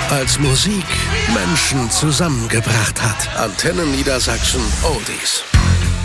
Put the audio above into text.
Als Musik Menschen zusammengebracht hat. Antennen Niedersachsen Oldies.